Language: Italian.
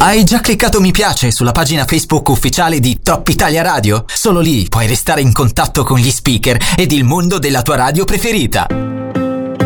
Hai già cliccato mi piace sulla pagina Facebook ufficiale di Top Italia Radio? Solo lì puoi restare in contatto con gli speaker ed il mondo della tua radio preferita.